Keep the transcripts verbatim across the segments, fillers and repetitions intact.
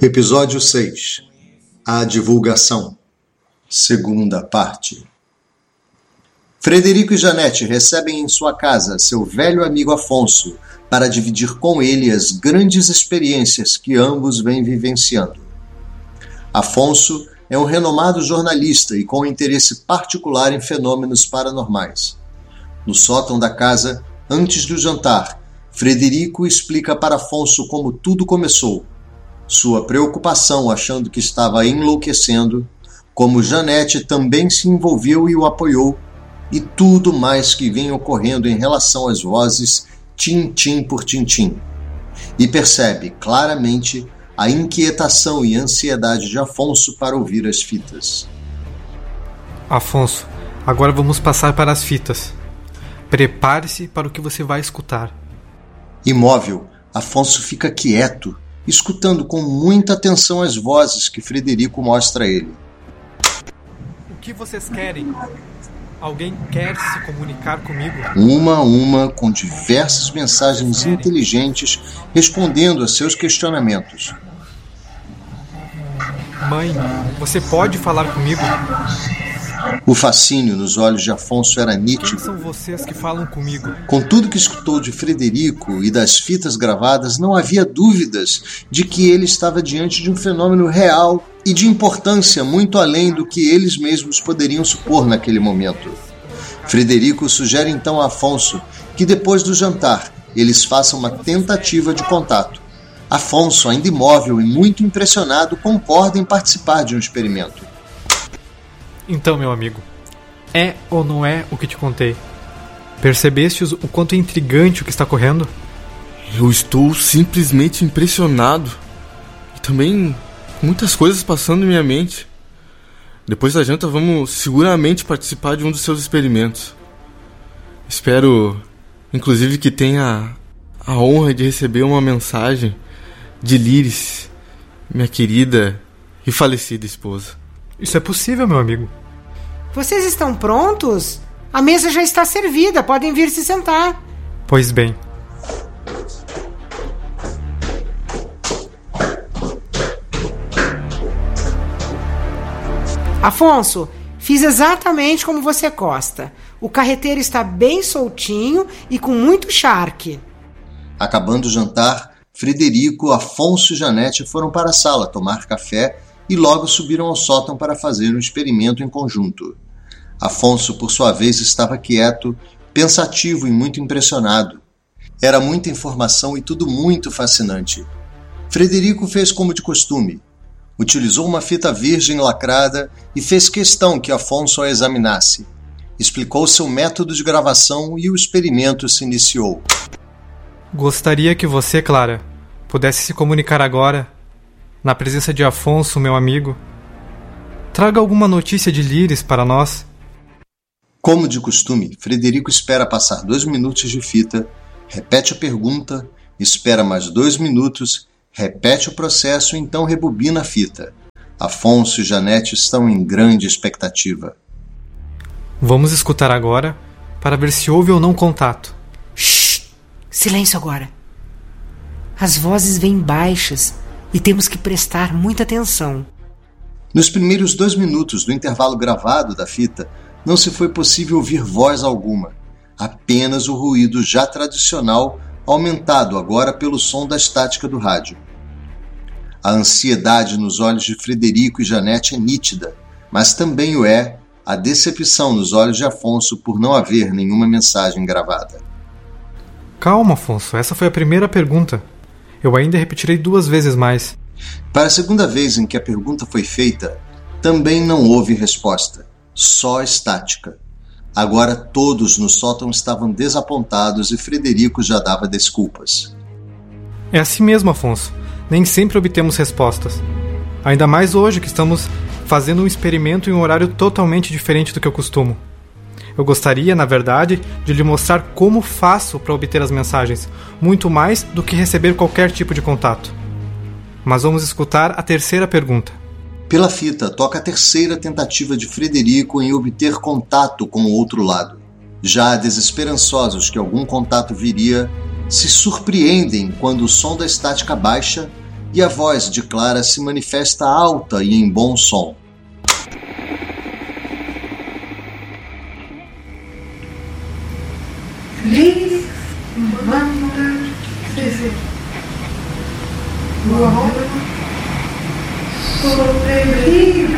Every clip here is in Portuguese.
Episódio seis. A divulgação. Segunda parte. Frederico e Janete recebem em sua casa seu velho amigo Afonso para dividir com ele as grandes experiências que ambos vêm vivenciando. Afonso é um renomado jornalista e com interesse particular em fenômenos paranormais. No sótão da casa, antes do jantar, Frederico explica para Afonso como tudo começou, sua preocupação achando que estava enlouquecendo, como Janete também se envolveu e o apoiou, e tudo mais que vem ocorrendo em relação às vozes tim-tim por tim-tim. E percebe claramente a inquietação e ansiedade de Afonso para ouvir as fitas. Afonso, agora vamos passar para as fitas. Prepare-se para o que você vai escutar. Imóvel, Afonso fica quieto, escutando com muita atenção as vozes que Frederico mostra a ele. O que vocês querem? Alguém quer se comunicar comigo? Uma a uma, com diversas mensagens inteligentes, respondendo a seus questionamentos. Mãe, você pode falar comigo? O fascínio nos olhos de Afonso era nítido. Quem são vocês que falam comigo? Com tudo que escutou de Frederico e das fitas gravadas, não havia dúvidas de que ele estava diante de um fenômeno real e de importância muito além do que eles mesmos poderiam supor naquele momento. Frederico sugere então a Afonso que depois do jantar eles façam uma tentativa de contato. Afonso, ainda imóvel e muito impressionado, concorda em participar de um experimento. Então, meu amigo, é ou não é o que te contei? Percebestes o quanto é intrigante o que está correndo? Eu estou simplesmente impressionado. E também muitas coisas passando em minha mente. Depois da janta vamos seguramente participar de um dos seus experimentos. Espero, inclusive, que tenha a honra de receber uma mensagem de Líris, minha querida e falecida esposa. Isso é possível, meu amigo. Vocês estão prontos? A mesa já está servida, podem vir se sentar. Pois bem. Afonso, fiz exatamente como você gosta. O carreteiro está bem soltinho e com muito charque. Acabando o jantar, Frederico, Afonso e Janete foram para a sala tomar café e logo subiram ao sótão para fazer um experimento em conjunto. Afonso, por sua vez, estava quieto, pensativo e muito impressionado. Era muita informação e tudo muito fascinante. Frederico fez como de costume. Utilizou uma fita virgem lacrada e fez questão que Afonso a examinasse. Explicou seu método de gravação e o experimento se iniciou. Gostaria que você, Clara, pudesse se comunicar agora, na presença de Afonso, meu amigo. Traga alguma notícia de Líris para nós. Como de costume, Frederico espera passar dois minutos de fita, repete a pergunta, espera mais dois minutos, repete o processo e então rebobina a fita. Afonso e Janete estão em grande expectativa. Vamos escutar agora para ver se houve ou não contato. Shhh! Silêncio agora. As vozes vêm baixas e temos que prestar muita atenção. Nos primeiros dois minutos do intervalo gravado da fita, não se foi possível ouvir voz alguma, apenas o ruído já tradicional, aumentado agora pelo som da estática do rádio. A ansiedade nos olhos de Frederico e Janete é nítida, mas também o é a decepção nos olhos de Afonso por não haver nenhuma mensagem gravada. Calma, Afonso, essa foi a primeira pergunta. Eu ainda repetirei duas vezes mais. Para a segunda vez em que a pergunta foi feita, também não houve resposta, só estática. Agora todos no sótão estavam desapontados e Frederico já dava desculpas. É assim mesmo, Afonso. Nem sempre obtemos respostas. Ainda mais hoje que estamos fazendo um experimento em um horário totalmente diferente do que eu costumo. Eu gostaria, na verdade, de lhe mostrar como faço para obter as mensagens, muito mais do que receber qualquer tipo de contato. Mas vamos escutar a terceira pergunta. Pela fita, toca a terceira tentativa de Frederico em obter contato com o outro lado. Já desesperançosos que algum contato viria, se surpreendem quando o som da estática baixa e a voz de Clara se manifesta alta e em bom som. Please wonder visit. Sobrevive.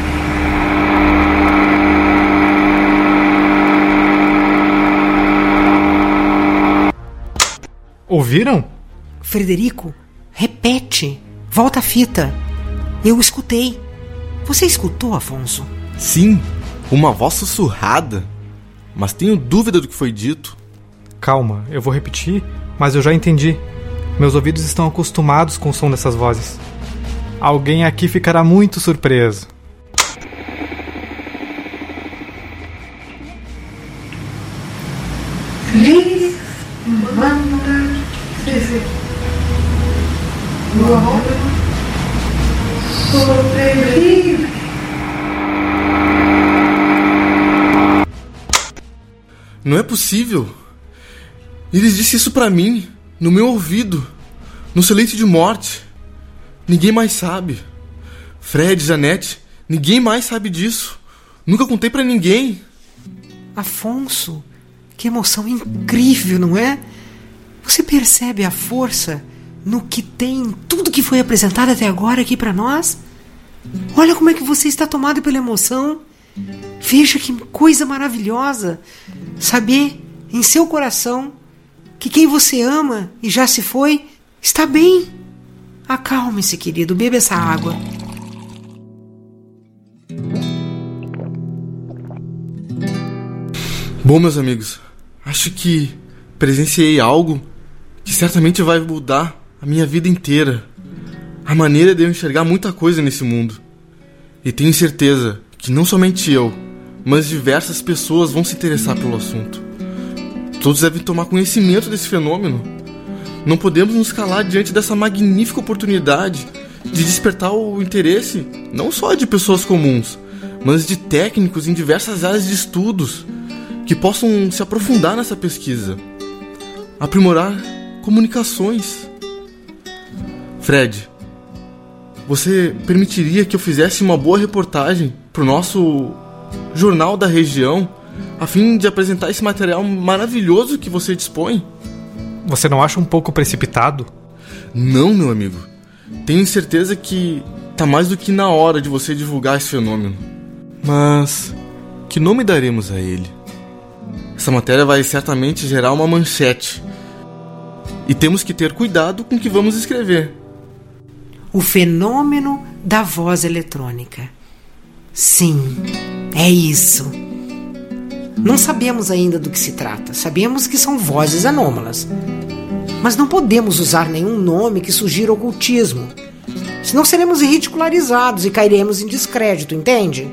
Ouviram? Frederico, repete. Volta a fita. Eu escutei. Você escutou, Afonso? Sim, uma voz sussurrada. Mas tenho dúvida do que foi dito. Calma, eu vou repetir, mas eu já entendi. Meus ouvidos estão acostumados com o som dessas vozes. Alguém aqui ficará muito surpreso. Please wonder visit. Sobrevive. Não é possível. Eles disse isso pra mim, no meu ouvido, no seu leito de morte. Ninguém mais sabe. Fred, Janete, ninguém mais sabe disso. Nunca contei pra ninguém. Afonso, que emoção incrível, não é? Você percebe a força no que tem tudo que foi apresentado até agora aqui pra nós? Olha como é que você está tomado pela emoção. Veja que coisa maravilhosa saber em seu coração que quem você ama e já se foi está bem. Acalme-se, querido, beba essa água. Bom, meus amigos, acho que presenciei algo que certamente vai mudar a minha vida inteira. A maneira de eu enxergar muita coisa nesse mundo. E tenho certeza que não somente eu, mas diversas pessoas vão se interessar pelo assunto. Todos devem tomar conhecimento desse fenômeno. Não podemos nos calar diante dessa magnífica oportunidade de despertar o interesse não só de pessoas comuns, mas de técnicos em diversas áreas de estudos que possam se aprofundar nessa pesquisa, aprimorar comunicações. Fred, você permitiria que eu fizesse uma boa reportagem para o nosso jornal da região, a fim de apresentar esse material maravilhoso que você dispõe? Você não acha um pouco precipitado? Não, meu amigo. Tenho certeza que tá mais do que na hora de você divulgar esse fenômeno. Mas que nome daremos a ele? Essa matéria vai certamente gerar uma manchete. E temos que ter cuidado com o que vamos escrever. O fenômeno da voz eletrônica. Sim, é isso. Não sabemos ainda do que se trata. Sabemos que são vozes anômalas. Mas não podemos usar nenhum nome que sugira ocultismo. Senão seremos ridicularizados e cairemos em descrédito, entende?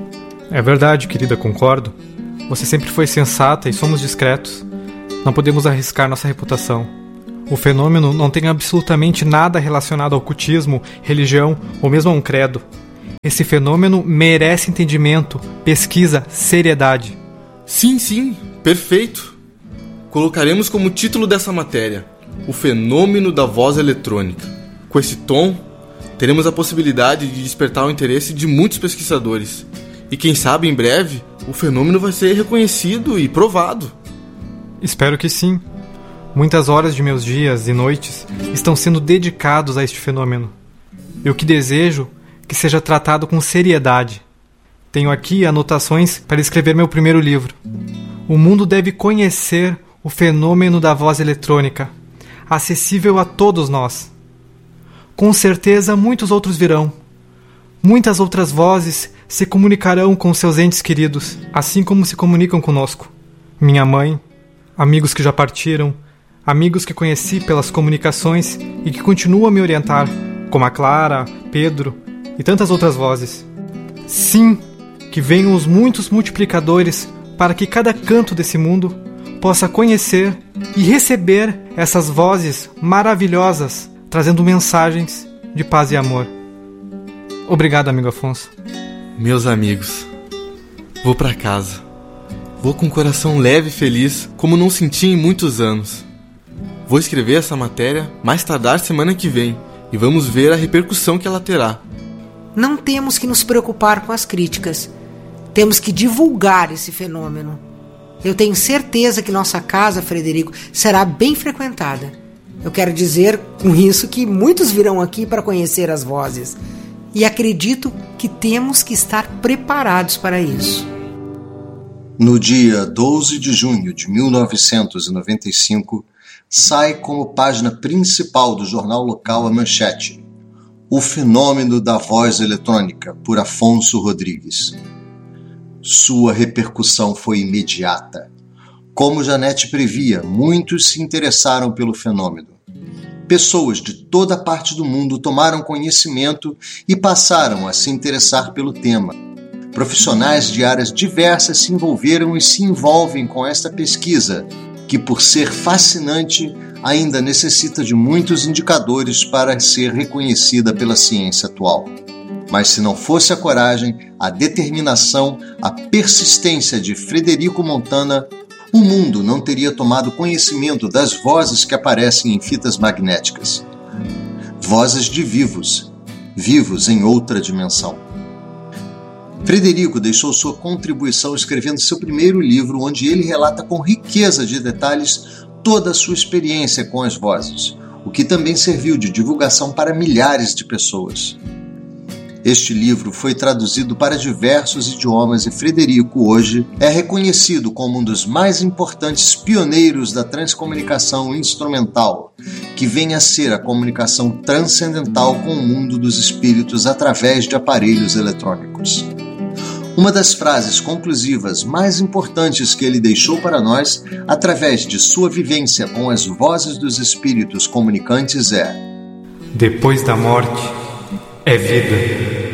É verdade, querida, concordo. Você sempre foi sensata e somos discretos. Não podemos arriscar nossa reputação. O fenômeno não tem absolutamente nada relacionado ao ocultismo, religião ou mesmo a um credo. Esse fenômeno merece entendimento, pesquisa, seriedade. Sim, sim, perfeito. Colocaremos como título dessa matéria o fenômeno da voz eletrônica. Com esse tom, teremos a possibilidade de despertar o interesse de muitos pesquisadores. E quem sabe, em breve, o fenômeno vai ser reconhecido e provado. Espero que sim. Muitas horas de meus dias e noites estão sendo dedicados a este fenômeno. Eu que desejo que seja tratado com seriedade. Tenho aqui anotações para escrever meu primeiro livro. O mundo deve conhecer o fenômeno da voz eletrônica, acessível a todos nós. Com certeza muitos outros virão. Muitas outras vozes se comunicarão com seus entes queridos, assim como se comunicam conosco. Minha mãe, amigos que já partiram, amigos que conheci pelas comunicações e que continuam a me orientar, como a Clara, Pedro e tantas outras vozes. Sim, que venham os muitos multiplicadores para que cada canto desse mundo possa conhecer e receber essas vozes maravilhosas, trazendo mensagens de paz e amor. Obrigado, amigo Afonso. Meus amigos, vou pra casa. Vou com o coração leve e feliz, como não senti em muitos anos. Vou escrever essa matéria mais tardar semana que vem e vamos ver a repercussão que ela terá. Não temos que nos preocupar com as críticas. Temos que divulgar esse fenômeno. Eu tenho certeza que nossa casa, Frederico, será bem frequentada. Eu quero dizer com isso que muitos virão aqui para conhecer as vozes. E acredito que temos que estar preparados para isso. No dia doze de junho de mil novecentos e noventa e cinco, sai como página principal do jornal local a manchete: O Fenômeno da Voz Eletrônica, por Afonso Rodrigues. Sua repercussão foi imediata. Como Janete previa, muitos se interessaram pelo fenômeno. Pessoas de toda parte do mundo tomaram conhecimento e passaram a se interessar pelo tema. Profissionais de áreas diversas se envolveram e se envolvem com esta pesquisa, que, por ser fascinante, ainda necessita de muitos indicadores para ser reconhecida pela ciência atual. Mas se não fosse a coragem, a determinação, a persistência de Frederico Montana, o mundo não teria tomado conhecimento das vozes que aparecem em fitas magnéticas. Vozes de vivos, vivos em outra dimensão. Frederico deixou sua contribuição escrevendo seu primeiro livro, onde ele relata com riqueza de detalhes toda a sua experiência com as vozes, o que também serviu de divulgação para milhares de pessoas. Este livro foi traduzido para diversos idiomas e Frederico, hoje, é reconhecido como um dos mais importantes pioneiros da transcomunicação instrumental, que vem a ser a comunicação transcendental com o mundo dos espíritos através de aparelhos eletrônicos. Uma das frases conclusivas mais importantes que ele deixou para nós, através de sua vivência com as vozes dos espíritos comunicantes, é: depois da morte é vida.